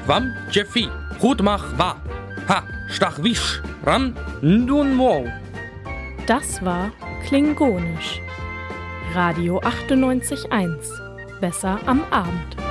Wam Jeffi, gut mach wa. Ha, stach wisch, ran, ndun mo. Das war Klingonisch. Radio 98.1. Besser am Abend.